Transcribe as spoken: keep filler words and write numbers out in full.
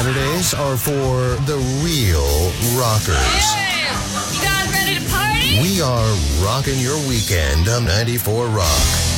Saturdays are for the real rockers. Yeah! You guys ready to party? We are rocking your weekend on ninety-four Rock.